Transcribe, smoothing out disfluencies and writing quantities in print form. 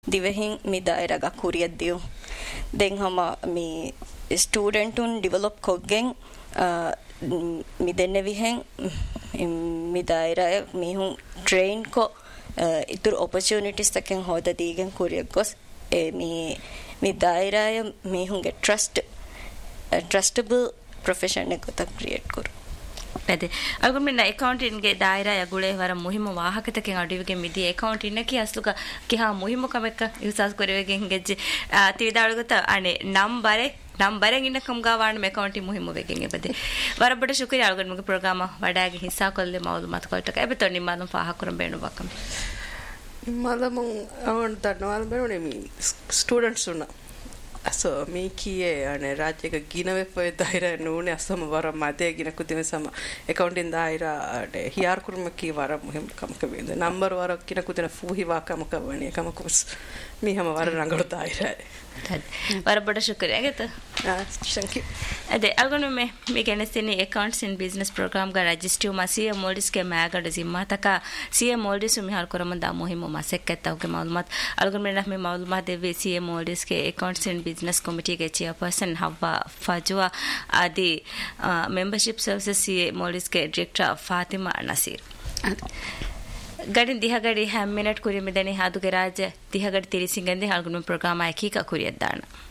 ದಿವೆಹಿಂ ಮಿ ದಾಯರಾಗ ಕುರಿಯದ್ದಿಯು then ಹಮ ಮಿ ಸ್ಟೂಡೆಂಟುನ್ develop ಕೊಗ್ಗೆಂ ಮಿ ದೆನ್ನೆವಿಹೆಂ ಮಿ ದಾಯರಾಯ ಮಿಹುಂ train ಕೊ ಇತುರು opportunities ತಕೆಂ ಹೋದ ದೀಗೆಂ ಕುರಿಯಗ್ಗೊಸ್ ಮಿ ದಾಯರಾಯ ಮಿಹುಂಗೆ trustable profession ಎಗೊತ create ಕೊರು ಅದೇ ಅಲ್ಗೊಮ್ಮೆ ಅಕೌಂಟಿಂಗ್ಗೆ ದಾಯರಾ ಯಗುಳೆ ವರ ಮುಹಿಮ ವಾಹಕತಕ್ಕೆ ಅಡಿವಿಗೆ ಮಿದಿ ಅಕೌಂಟಿನ್ನಕಿ ಅಸ್ಲುಗ ಕಿಹಾ ಮುಹಿಮ ಕಮೆಕ್ಕ ಯೂಸಾಸ್ ಕೊರೆವೆಗೆ ಹಿಂಗೆಜ್ಜಿ ತಿವಿದಾಳುಗುತ್ತ ಅಣೆ ನಂಬರೆಂಗ್ ಇನ್ನ ಕಮ್ಗಾವಾಣ ಅಕೌಂಟಿ ಮುಹಿಮ ವೆಗೆಂಗೆ ಬದೆ ವರಬಡ ಶುಕ್ರಿಯ ಅಲ್ಗೊನ್ ಮುಗೆ ಪ್ರೋಗ್ರಾಮ ವಡಾಗಿ ಹಿಸ್ಸಾ ಕೊಲ್ಲೆ ಮೌಲು ಮತ ಕೊಲ್ಟಕ ಎಬೆತೊ ನಿಮ್ಮನು ಫಾಹಕುರಂ ಬೇಣು ಬಕಂ ನಿಮ್ಮದಮ ಅವನ್ ತನ್ನವಾದ ಬೇಣು ಮಿ ಸ್ಟೂಡೆಂಟ್ಸ್ ಉನ್ನ ಸೊ ಮೀಕಿಯೇ ಅಣೆ ರಾಜ್ಯಗ ಗಿನವೆಪ್ಪೆ ದಾಯಿರ ನೂನೆ ಅಸಮ ವರ ಮದೆ ಗಿನ ಕುದಿನ ಸಮ ಅಕೌಂಟಿನ ದಾಯಿರ ಅಡೆ ಹಿಯಾರ್ ಕುರ್ಮಕ್ಕಿ ವರ ಮುಹಿಮ್ ಕಮಕ ಬೇಂದೆ ನಂಬರ್ ವರ ಗಿನ ಕುದಿನ ಫೂಹಿ ವಾ ಕಮಕ ಬಣಿ ಕಮಕುಸ್ ಮೀ ಹಮ ವರ ರಂಗಳು ದಾಯಿರ ವರಬಡ ಶುಕ್ರಿಯ ಆಗೈತ ಥ್ಯಾಂಕ್ ಯು ಅದೇ ಅಲ್ಗೊನು May ಕೆನೆಸ್ತಿನಿ accounts in business program ಗ ರಿಜಿಸ್ಟ್ರಿವ್ ಮಾ ಸಿಎ ಮೋಲ್ಡಿಸ್ ಕೆ ಮ್ಯಾಗಡ ಜಿಮ್ಮಾ ತಕ ಸಿಎ ಮೋಲ್ಡಿಸ್ ಮಿ ಹಾರ್ ಕೊರಮಂದ ಮುಹಿಮ ಮಾ ಸೆಕ್ಕೆತ್ತವ K ಮಾಲೂಮಾತ್ ಅಲ್ಗೊನು May ನಹಮೆ ಮಾಲೂಮಾತ್ Devi CA ಮೋಲ್ಡಿಸ್ K accounts in business committee K chairperson ಹವ್ವಾ ಫಜುವಾ Adi membership services CA ಮೋಲ್ಡಿಸ್ K director Fatima Naseer ಗಡಿ ದಿಹಗಡಿ 10 ಮಿನಿಟ್ ಕುರಿ ಮೆದನಿ ಹಾದುಗೆ ರಾಜ ದಿಹಗಡಿ ತಿರಿಸಿಂಗಂದೆ ಹಾಲ್ಗುನು ಪ್ರೋಗ್ರಾಮ್ ಆಕಿ ಕಾ ಕುರಿಯದ್ದಾನ